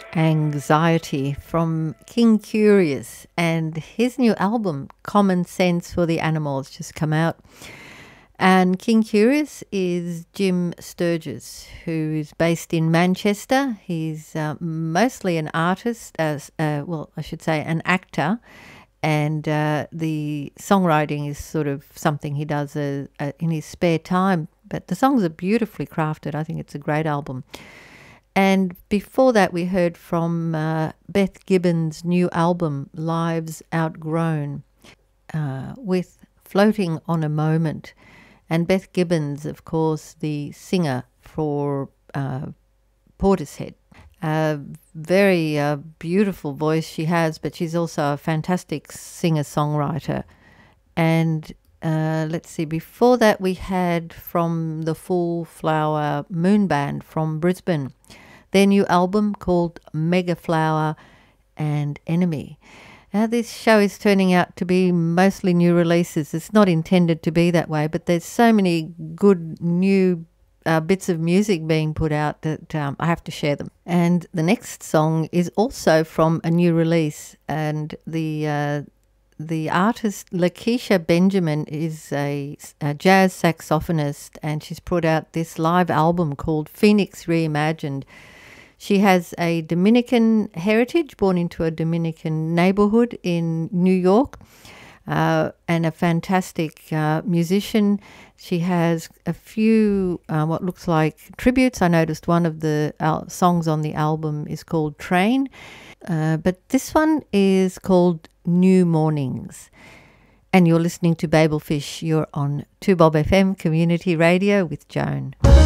Anxiety from King Curious, and his new album Common Sense for the Animals just come out. And King Curious is Jim Sturgis, who is based in Manchester. He's mostly an artist, well, I should say an actor, and the songwriting is sort of something he does in his spare time. But the songs are beautifully crafted. I think it's a great album. And before that, we heard from Beth Gibbons' new album, Lives Outgrown, with Floating on a Moment. And Beth Gibbons, of course, the singer for Portishead. Very beautiful voice she has, but she's also a fantastic singer-songwriter. And let's see, before that we had from the Full Flower Moon Band from Brisbane, their new album called Mega Flower and Enemy. Now, this show is turning out to be mostly new releases. It's not intended to be that way, but there's so many good new bits of music being put out that I have to share them. And the next song is also from a new release, and the artist Lakeisha Benjamin is a jazz saxophonist, and she's put out this live album called Phoenix Reimagined. She has a Dominican heritage, born into a Dominican neighborhood in New York, and a fantastic musician. She has a few what looks like tributes. I noticed one of the songs on the album is called Train, but this one is called New Mornings. And you're listening to Babelfish. You're on 2Bob FM Community Radio with Joan.